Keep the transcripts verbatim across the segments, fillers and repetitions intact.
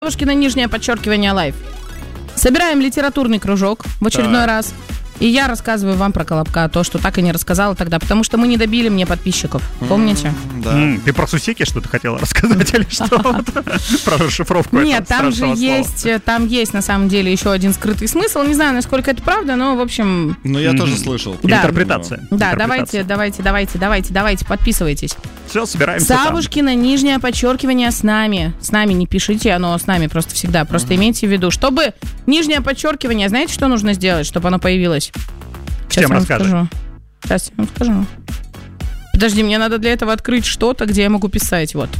Савушкина, нижнее подчеркивание, лайв. Собираем литературный кружок в очередной Так. раз. И я рассказываю вам про Колобка, то, что так и не рассказала тогда, потому что мы не добили мне подписчиков. Помните? Да. М, Ты про сусеки что-то хотела рассказать или что? Про расшифровку Нет, этого там же страшного слова. есть, э, там есть на самом деле еще один скрытый смысл. Не знаю, насколько это правда, но, в общем... Ну, я Мгм. тоже слышал. Да. Интерпретация. Да, Интерпретация. давайте, давайте, давайте, давайте, давайте, подписывайтесь. Все, собираемся там. Савушкина, нижнее подчеркивание, с нами. С нами не пишите, оно с нами просто всегда. Просто имейте в виду, чтобы нижнее подчеркивание, знаете, что нужно сделать, чтобы оно появилось? Сейчас Всем я вам расскажи. скажу. Сейчас я вам скажу. Подожди, мне надо для этого открыть что-то, где я могу писать. Вот.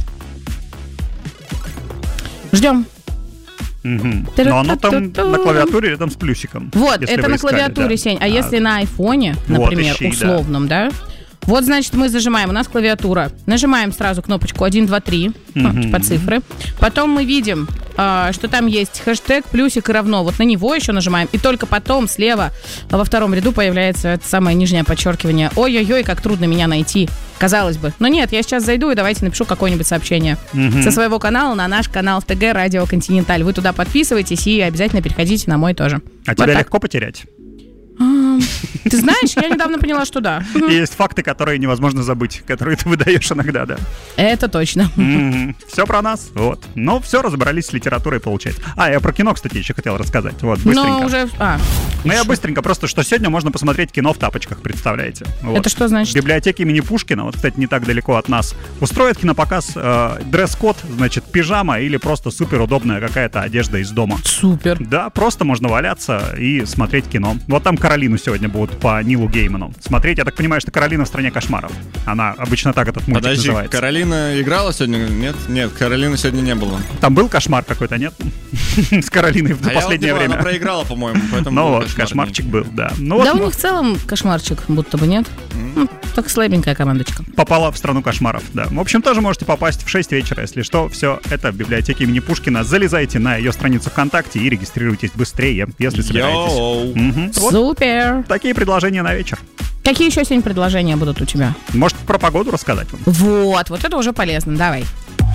Ждем. Мгм. Но оно там на клавиатуре рядом с плюсиком. Вот, если это вы на искали, клавиатуре, да. Сень. А если на айфоне, Вот, например, ищи, да. условном, да? Вот, значит, мы зажимаем, у нас клавиатура. Нажимаем сразу кнопочку один, два, три, ну, Мгм. типа цифры. Потом мы видим, а, что там есть хэштег, плюсик и равно. Вот на него еще нажимаем. И только потом слева а, во втором ряду появляется это самое нижнее подчеркивание. Ой-ой-ой, как трудно меня найти. Казалось бы. Но нет, я сейчас зайду и давайте напишу какое-нибудь сообщение. Мгм. Со своего канала на наш канал в ТГ Радио Континенталь. Вы туда подписывайтесь и обязательно переходите на мой тоже. А Вот тебя так. легко потерять? А, Ты знаешь, я недавно поняла, что да. И есть факты, которые невозможно забыть, которые ты выдаешь иногда, да. Это точно. Все про нас, вот. Ну, все, разобрались с литературой, получается. А, я про кино, кстати, еще хотел рассказать. Вот, быстренько. Но уже... А, Ну, я быстренько, просто что сегодня можно посмотреть кино в тапочках, представляете? Вот. это что значит? В библиотеке имени Пушкина, вот, кстати, не так далеко от нас, устроят кинопоказ э, дресс-код, значит, пижама или просто суперудобная какая-то одежда из дома. Супер. Да, просто можно валяться и смотреть кино. Вот там Каролину сегодня будут по Нилу Гейману смотреть. Я так понимаю, что Каролина в стране кошмаров. Она обычно так этот мультик Подожди, называется. Каролина играла сегодня? Нет? Нет, Каролины сегодня не было. Там был кошмар какой-то, нет? С Каролиной в А я вот последнее не помню, время. Она проиграла, по-моему, поэтому Ну был вот, кошмар. кошмарчик был, да. Ну вот Да у м- них в целом кошмарчик, будто бы нет. Ну, так слабенькая командочка. попала в страну кошмаров, да. В общем, тоже можете попасть в шесть вечера, если что. Все это в библиотеке имени Пушкина. Залезайте на ее страницу ВКонтакте и регистрируйтесь быстрее, если собираетесь. Йоу. Мгм. Вот Супер. такие предложения на вечер. Какие еще сегодня предложения будут у тебя? Может, про погоду рассказать вам? Вот, вот это уже полезно. Давай.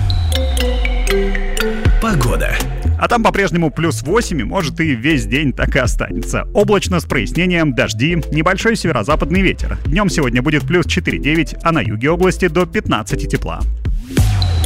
Погода. А там по-прежнему плюс восемь, и может и весь день так и останется. Облачно с прояснением, дожди, небольшой северо-западный ветер. Днем сегодня будет плюс четыре девять, а на юге области до пятнадцати тепла.